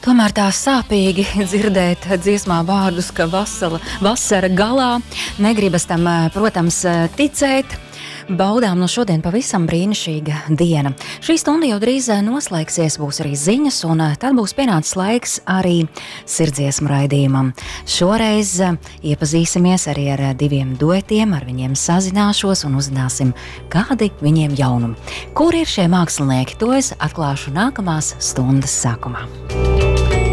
Tomēr tā sāpīgi dzirdēt dziesmā vārdus, ka vasara galā negribas tam, protams, ticēt. Baudām no šodien pavisam brīnišķīga diena. Šī stunda jau drīz noslēgsies, būs arī ziņas, un tad būs pienācis laiks arī sirdsdziesmu raidījumam. Šoreiz iepazīsimies arī ar diviem duetiem, ar viņiem sazināšos un uzzināsim, kādi viņiem jaunumi. Kur ir šie mākslinieki? To es atklāšu nākamās stundas sākumā.